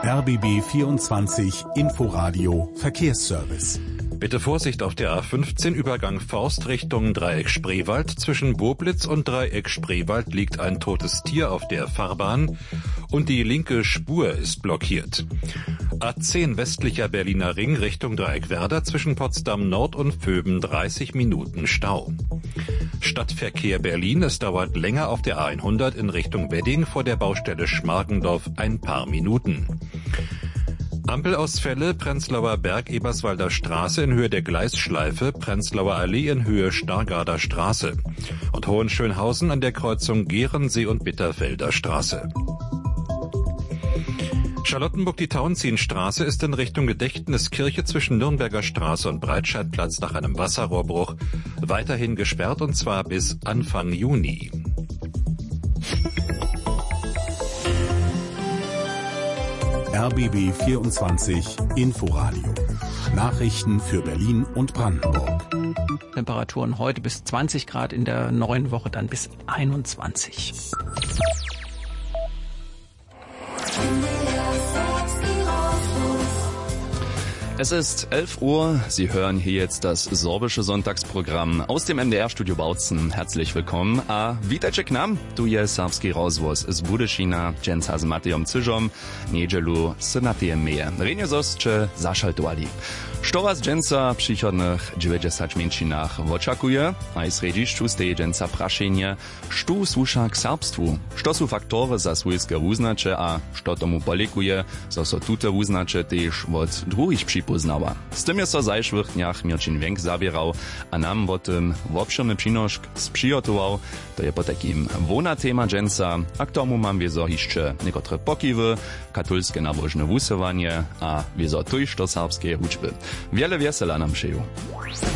RBB 24 Inforadio Verkehrsservice. Bitte Vorsicht auf der A15 Übergang Forst Richtung Dreieck Spreewald. Zwischen Boblitz und Dreieck Spreewald liegt ein totes Tier auf der Fahrbahn und die linke Spur ist blockiert. A10 westlicher Berliner Ring Richtung Dreieck Werder zwischen Potsdam Nord und Vöben 30 Minuten Stau. Stadtverkehr Berlin, es dauert länger auf der A100 in Richtung Wedding vor der Baustelle Schmargendorf ein paar Minuten. Ampelausfälle, Prenzlauer Berg, Eberswalder Straße in Höhe der Gleisschleife, Prenzlauer Allee in Höhe Stargarder Straße und Hohenschönhausen an der Kreuzung Gerensee und Bitterfelder Straße. Charlottenburg-die-Tauentzienstraße ist in Richtung Gedächtniskirche zwischen Nürnberger Straße und Breitscheidplatz nach einem Wasserrohrbruch weiterhin gesperrt und zwar bis Anfang Juni. RBB 24 Inforadio. Nachrichten für Berlin und Brandenburg. Temperaturen heute bis 20 Grad, in der neuen Woche dann bis 21. Es ist 11 Uhr. Sie hören hier jetzt das sorbische Sonntagsprogramm aus dem MDR-Studio Bautzen. Herzlich willkommen. Witajcie k nam. Tu je serbski rozvoz z Budyšina, dżęca z Matejom Cyżom, niedzielu z Natajem Meje. Renio zosće zašaltovali. Što was dżęca przychodnych 90 mięczynach oczekuje, a i središću steje dżęca praszenie, što słuša k serbstwu, što su faktory za swojskie wuznacze, a što tomu polikuje, so so tute wuznacze też od drugich przypoznała. Z tym jest so zajszłych dniach Mirčin Wenk zabierał, a nam o tym obširny przynoszk sprzygotował, to je po takim wona tema dżęca, a k tomu mam wiezo jeszcze niekotre pokiwy, katolskie nabożne wusowanie, a wiezo tuj, što serbskie uczby. Wiele wiesela nam szyju.